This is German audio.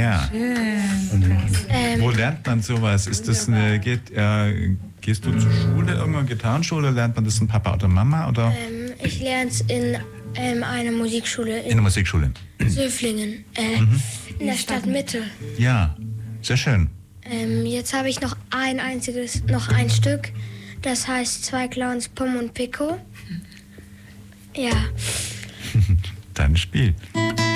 Ja. Schön. Wo lernt man sowas? Ist das gehst du zur Schule, irgendeine Gitarrenschule? Lernt man das von Papa oder Mama? Oder? Ich lerne es in einer Musikschule In der Musikschule. Söflingen, in der Stadtmitte. Ja, sehr schön. Jetzt habe ich noch ein Stück, das heißt Zwei Clowns, Pom und Pico. Ja. Dann Spiel.